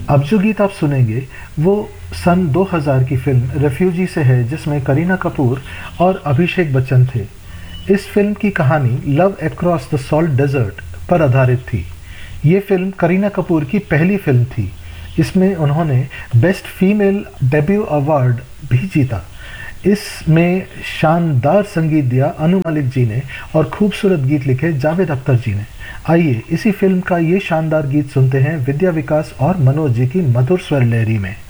अब जो गीत आप सुनेंगे वो सन 2000 की फिल्म रेफ्यूजी से है, जिसमें करीना कपूर और अभिषेक बच्चन थे। इस फिल्म की कहानी love across the salt desert पर आधारित थी। ये फिल्म करीना कपूर की पहली फिल्म थी। इसमें उन्होंने बेस्ट फीमेल डेब्यू अवार्ड भी जीता। इसमें शानदार संगीत दिया अनु मलिक जी ने और खूबसूरत गीत लिखे जावेद अख्तर जी ने। आइए इसी फिल्म का ये शानदार गीत सुनते हैं विद्या विकास और मनोज जी की मधुर स्वर लहरी में।